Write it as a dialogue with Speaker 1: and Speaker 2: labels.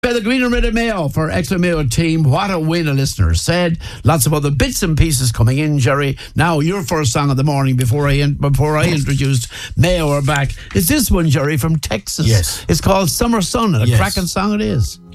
Speaker 1: By the Green and Red of Mayo for Extra Mayo team. What a win, a listener said. Lots of other bits and pieces coming in, Jerry. Now, your first song of the morning before I introduced Mayo are back. Is this one, Jerry, from Texas?
Speaker 2: Yes.
Speaker 1: It's called Summer Sun, and a cracking song it is.